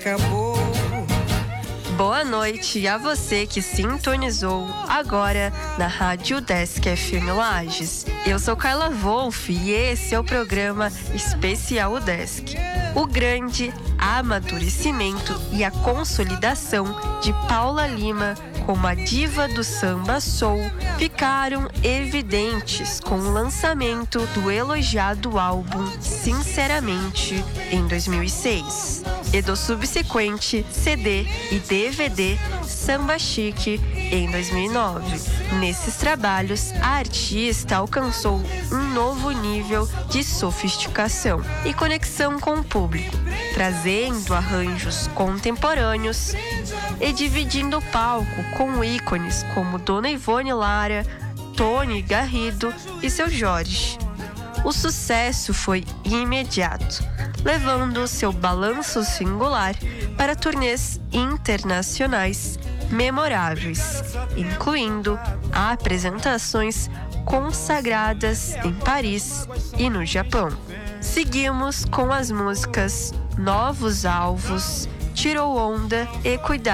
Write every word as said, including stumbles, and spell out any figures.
Acabou. Boa noite a você que sintonizou agora na Rádio Desk F M Lages. Eu sou Carla Wolff e esse é o programa especial Desk. O grande amadurecimento e a consolidação de Paula Lima como a diva do samba soul ficaram evidentes com o lançamento do elogiado álbum Sinceramente em dois mil e seis e do subsequente C D e D V D Samba Chique em dois mil e nove. Nesses trabalhos, a artista alcançou um novo nível de sofisticação e conexão com o público, trazendo arranjos contemporâneos e dividindo o palco com ícones como Dona Ivone Lara, Tony Garrido e Seu Jorge. O sucesso foi imediato, levando seu balanço singular para turnês internacionais memoráveis, incluindo apresentações consagradas em Paris e no Japão. Seguimos com as músicas Novos Alvos, Tirou Onda e Cuidado.